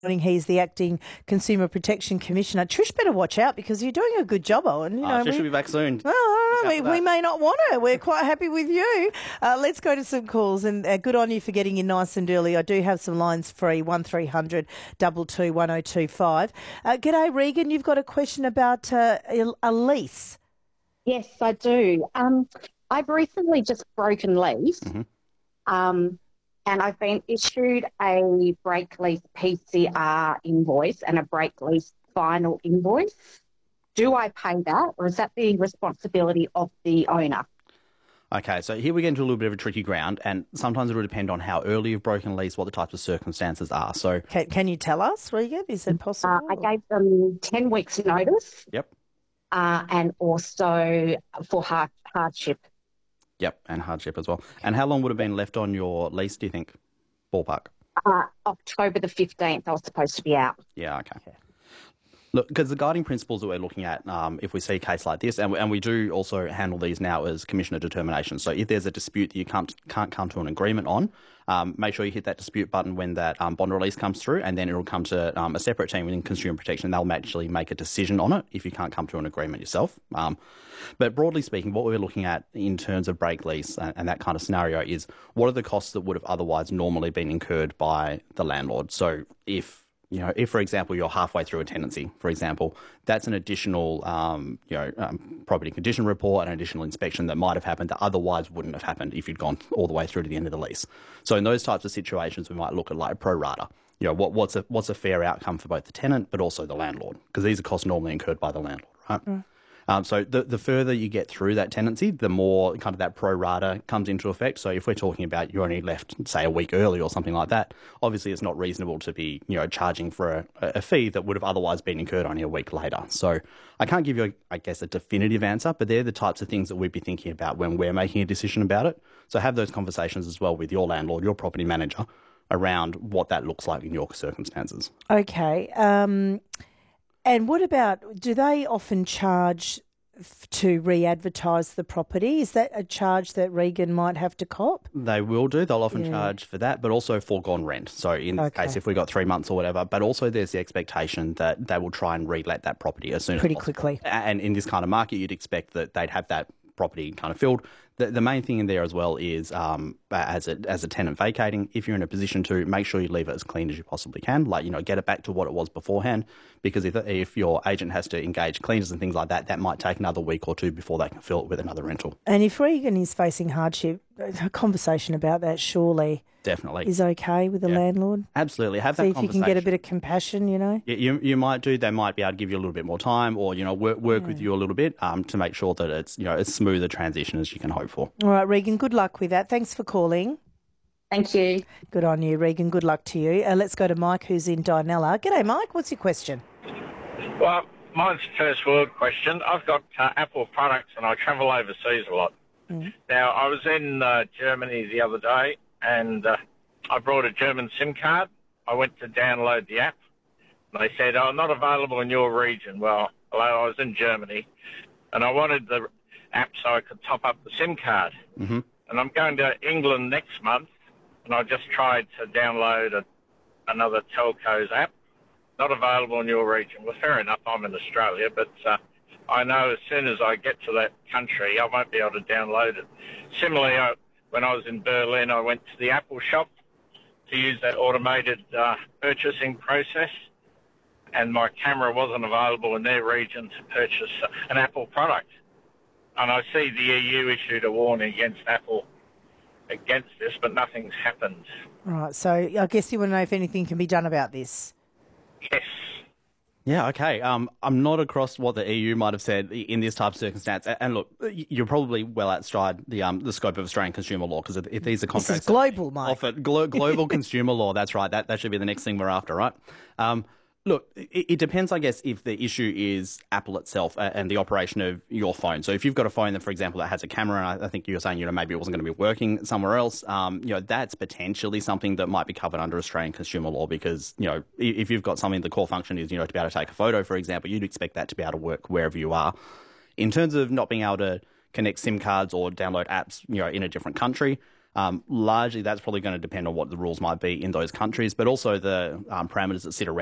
He's the acting Consumer Protection Commissioner. Trish better watch out because you're doing a good job, Owen. Trish will be back soon. Well, I don't know, we may not want her. We're quite happy with you. Let's go to some calls, and good on you for getting in nice and early. I do have some lines free, 1300 22 1025. G'day, Regan. You've got a question about a lease. Yes, I do. I've recently just broken lease. And I've been issued a break lease PCR invoice and a break lease final invoice. Do I pay that, or is that the responsibility of the owner? Okay, so here we get into a little bit of a tricky ground, and sometimes it will depend on how early you've broken lease, what the types of circumstances are. So, can you tell us, Regan? Is it possible? I gave them 10 weeks' notice. Yep. And also for hardship. Yep, and hardship as well. And how long would have been left on your lease, do you think? Ballpark? October the 15th, I was supposed to be out. Yeah, okay. Look, because the guiding principles that we're looking at, if we see a case like this, and we do also handle these now as commissioner determination. So if there's a dispute that you can't come to an agreement on, make sure you hit that dispute button when that bond release comes through, and then it'll come to a separate team within Consumer Protection. They'll actually make a decision on it if you can't come to an agreement yourself. But broadly speaking, what we're looking at in terms of break lease and that kind of scenario is what are the costs that would have otherwise normally been incurred by the landlord. So if, for example, you're halfway through a tenancy, for example, that's an additional, property condition report, an additional inspection that might have happened that otherwise wouldn't have happened if you'd gone all the way through to the end of the lease. So in those types of situations, we might look at like pro rata. What's a fair outcome for both the tenant but also the landlord, because these are costs normally incurred by the landlord, right? So the further you get through that tenancy, the more kind of that pro rata comes into effect. So if we're talking about you only left, say, a week early or something like that, obviously it's not reasonable to be, charging for a fee that would have otherwise been incurred only a week later. So I can't give you, a definitive answer, but they're the types of things that we'd be thinking about when we're making a decision about it. So have those conversations as well with your landlord, your property manager, around what that looks like in your circumstances. Okay. And what about, do they often charge to re-advertise the property? Is that a charge that Regan might have to cop? They will do. They'll often charge for that, but also foregone rent. So in this case, if we got 3 months or whatever, but also there's the expectation that they will try and re-let that property as soon as possible. Pretty quickly. And in this kind of market, you'd expect that they'd have that property kind of filled. The main thing in there as well is as a tenant vacating, if you're in a position to, make sure you leave it as clean as you possibly can, get it back to what it was beforehand, because if your agent has to engage cleaners and things like that, that might take another week or two before they can fill it with another rental. And if Regan is facing hardship, a conversation about that surely definitely is okay with the landlord. Absolutely. Have that conversation. conversation. If you can get a bit of compassion, You might do. They might be able to give you a little bit more time, or work with you a little bit to make sure that it's as smooth a transition as you can hope for. All right, Regan. Good luck with that. Thanks for calling. Thank you. Good on you, Regan. Good luck to you. Let's go to Mike, who's in Dinella. G'day, Mike. What's your question? Well, mine's a first world question. I've got Apple products and I travel overseas a lot. Now, I was in Germany the other day and I brought a German SIM card. I went to download the app. And they said, not available in your region. Well, hello, I was in Germany and I wanted the app so I could top up the SIM card. Mm-hmm. And I'm going to England next month and I just tried to download another telco's app. Not available in your region. Well, fair enough, I'm in Australia, but I know as soon as I get to that country, I won't be able to download it. Similarly, when I was in Berlin, I went to the Apple shop to use that automated purchasing process, and my camera wasn't available in their region to purchase an Apple product. And I see the EU issued a warning against Apple against this, but nothing's happened. Right, so I guess you want to know if anything can be done about this. Yes. Yeah, okay. I'm not across what the EU might have said in this type of circumstance. And look, you're probably well outside the scope of Australian consumer law, because if these are contracts... This is global, Mike. Global consumer law, that's right. That should be the next thing we're after, right? Look, it depends, I guess, if the issue is Apple itself and the operation of your phone. So if you've got a phone that, for example, that has a camera, and I think you were saying, maybe it wasn't going to be working somewhere else, that's potentially something that might be covered under Australian consumer law, because, if you've got something, the core function is, to be able to take a photo, for example, you'd expect that to be able to work wherever you are. In terms of not being able to connect SIM cards or download apps, in a different country, Largely, that's probably going to depend on what the rules might be in those countries, but also the parameters that sit around